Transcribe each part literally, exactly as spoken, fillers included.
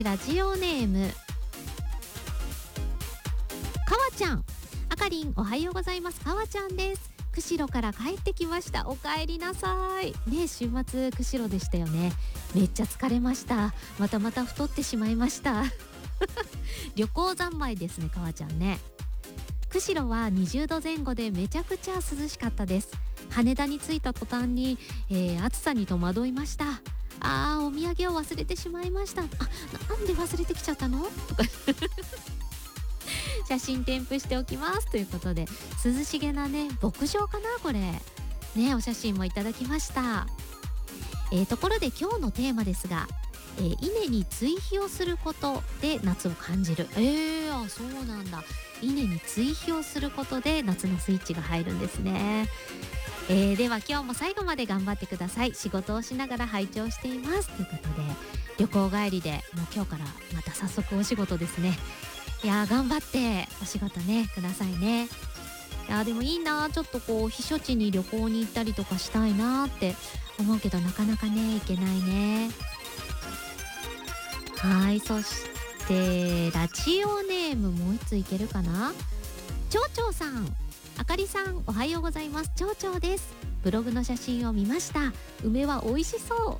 ラジオネームかわちゃん。あかりんおはようございます。かわちゃんです。釧路から帰ってきました。お帰りなさいね。週末釧路でしたよね。めっちゃ疲れました。またまた太ってしまいました旅行三昧ですね、かわちゃんね。釧路はにじゅうどぜん後でめちゃくちゃ涼しかったです。羽田に着いた途端に、えー、暑さに戸惑いました。あー、お土産を忘れてしまいました。あ、なんで忘れてきちゃったのとか写真添付しておきますということで、涼しげなね牧場かなこれね、お写真もいただきました。えー、ところで今日のテーマですが、えー、稲に追肥をすることで夏を感じる。えー、あ、そうなんだ。稲に追肥をすることで夏のスイッチが入るんですね。えー、では今日も最後まで頑張ってください。仕事をしながら拝聴していますということで、旅行帰りでもう今日からまた早速お仕事ですね。いやー、頑張ってお仕事ねくださいね。いやー、でもいいな、ちょっとこう避暑地に旅行に行ったりとかしたいなって思うけど、なかなかね行けないね。はい、そしてラジオネームもう一ついけるかな。ちょうちょうさん。あかりさんおはようございます。ちょうちょうです。ブログの写真を見ました。梅は美味しそう。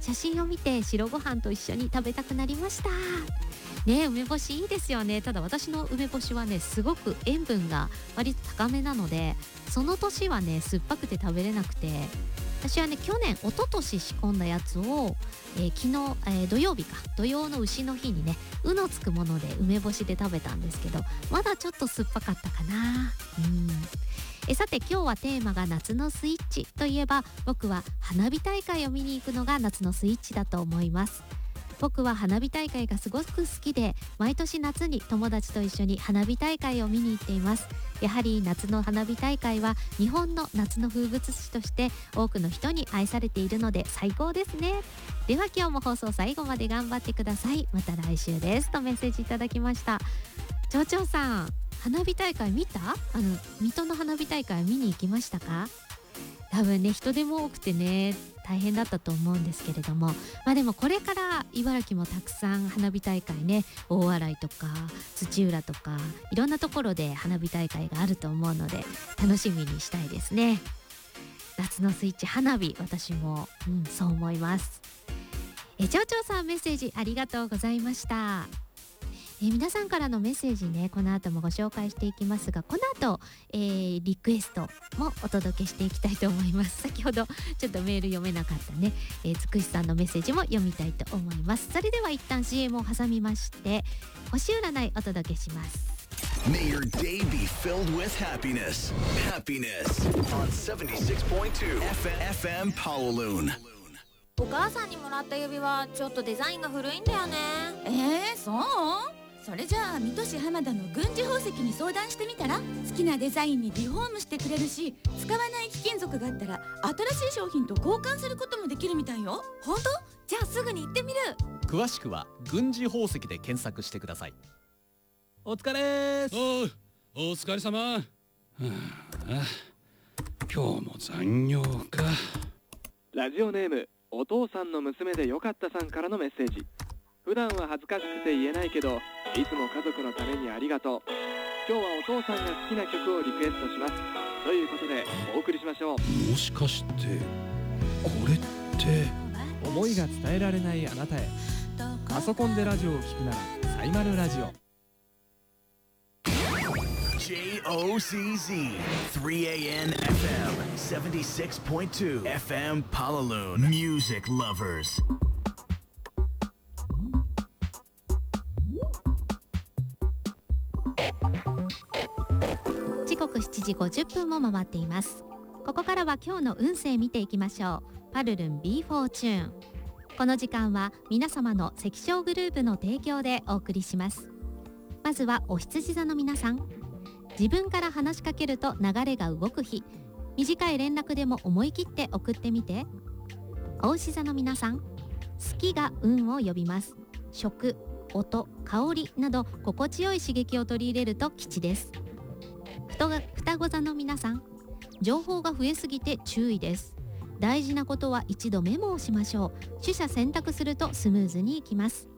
写真を見て白ご飯と一緒に食べたくなりましたね。梅干しいいですよね。ただ私の梅干しはねすごく塩分が割と高めなので、その年はね酸っぱくて食べれなくて、私はね去年一昨年仕込んだやつを、えー、昨日、えー、土曜日か土曜の丑の日にねうのつくもので梅干しで食べたんですけど、まだちょっと酸っぱかったかな。うんえさて今日はテーマが夏のスイッチといえば、僕は花火大会を見に行くのが夏のスイッチだと思います。僕は花火大会がすごく好きで、毎年夏に友達と一緒に花火大会を見に行っています。やはり夏の花火大会は日本の夏の風物詩として多くの人に愛されているので最高ですね。では今日も放送最後まで頑張ってください。また来週ですとメッセージいただきました。ちょうちょうさん、花火大会見た？あの水戸の花火大会見に行きましたか？多分ね人手も多くてね大変だったと思うんですけれども、まあでもこれから茨城もたくさん花火大会ね、大洗とか土浦とかいろんなところで花火大会があると思うので楽しみにしたいですね。夏のスイッチ花火、私も、うん、そう思います。えちょうちょうさんメッセージありがとうございました。え皆さんからのメッセージねこの後もご紹介していきますが、この後、えー、リクエストもお届けしていきたいと思います。先ほどちょっとメール読めなかったね、えー、つくしさんのメッセージも読みたいと思います。それでは一旦 シーエム を挟みまして星占いお届けします。 May your day be filled with happiness. Happiness on セブンティシックスポイントツー エフエム Pawaloon。 お母さんにもらった指輪ちょっとデザインが古いんだよね。 えー、そう？それじゃあ水戸市浜田の軍事宝石に相談してみたら？好きなデザインにリフォームしてくれるし、使わない貴金属があったら新しい商品と交換することもできるみたいよ。 本当？じゃあすぐに行ってみる。 詳しくは軍事宝石で検索してください。お疲れーす。 おう、お疲れ様。はあ、今日も残業か。 ラジオネームお父さんの娘でよかったさんからのメッセージ。普段は恥ずかしくて言えないけど、いつも家族のためにありがとう。今日はお父さんが好きな曲をリクエストしますということでお送りしましょう。 もしかしてこれって思いが伝えられないあなたへ。パソコンでラジオを聞くならサイマルラジオ。 ジェイオーシーゼー スリーエーエヌ エフエム セブンティシックスポイントツー エフエム Pawaloon Music Lovers。 時刻しちじごじゅっぷんも回っています。ここからは今日の運勢見ていきましょう。パルルン B フォーチューン。この時間は皆様の赤小グループの提供でお送りします。まずはお羊座の皆さん。自分から話しかけると流れが動く日。短い連絡でも思い切って送ってみて。牡牛座の皆さん。好きが運を呼びます。食、音、香りなど心地よい刺激を取り入れると吉です。双子座の皆さん。情報が増えすぎて注意です。大事なことは一度メモをしましょう。取捨選択するとスムーズにいきます。